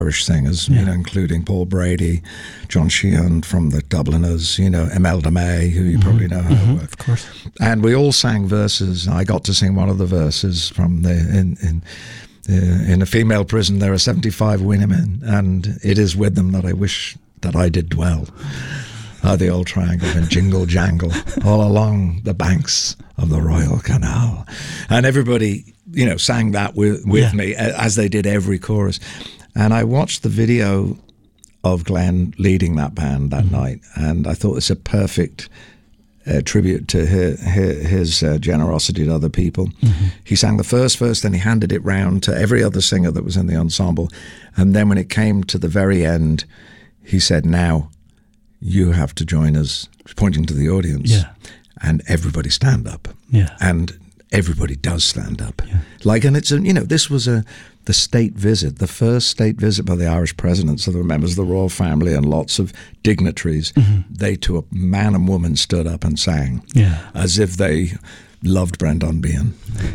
Irish singers, including Paul Brady, John Sheehan from the Dubliners, Imelda May, who you probably know her work. Of course. And we all sang verses. I got to sing one of the verses from in a female prison. There are 75 women, and it is with them that I wish that I did dwell. The old triangle and jingle jangle all along the banks of the Royal Canal. And everybody, sang that with me, as they did every chorus. And I watched the video of Glenn leading that band that night, and I thought it's a perfect tribute to his generosity to other people. He sang the first verse, then he handed it round to every other singer that was in the ensemble. And then when it came to the very end, he said, "Now, you have to join us," pointing to the audience. Yeah. And everybody stand up. Yeah. And everybody does stand up. Yeah. And it's this was the state visit, the first state visit by the Irish president, so the members of the royal family and lots of dignitaries. They, to a man and woman, stood up and sang as if they loved Brendan Behan,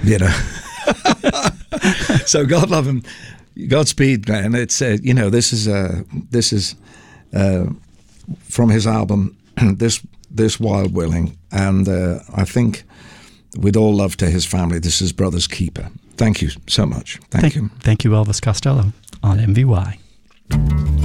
So God love him. Godspeed, Glenn. It's this is from his album, this Wild Willing, and I think, with all love to his family, this is Brother's Keeper. Thank you so much. Thank you. Thank you, Elvis Costello, on MVY.